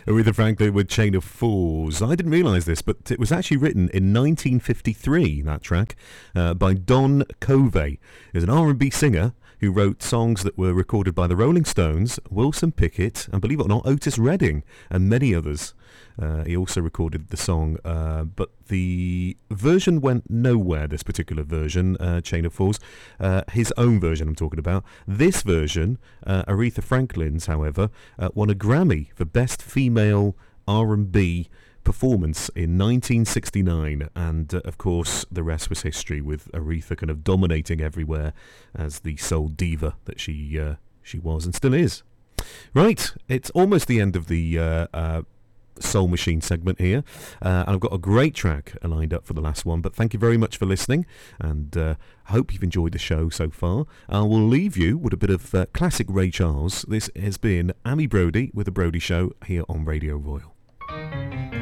Aretha Franklin with Chain of Fools. I didn't realise this, but it was actually written in 1953, that track, by Don Covey. He's an R&B singer who wrote songs that were recorded by the Rolling Stones, Wilson Pickett, and believe it or not, Otis Redding, and many others. He also recorded the song, but the version went nowhere, this particular version, Chain of Fools. His own version I'm talking about. This version, Aretha Franklin's, however, won a Grammy for Best Female R&B performance in 1969, and of course the rest was history, with Aretha kind of dominating everywhere as the soul diva that she was and still is. Right, it's almost the end of the Soul Machine segment here, and I've got a great track lined up for the last one, but thank you very much for listening, and I hope you've enjoyed the show so far. I will leave you with a bit of classic Ray Charles. This has been Amy Brodie with The Brodie Show here on Radio Royal.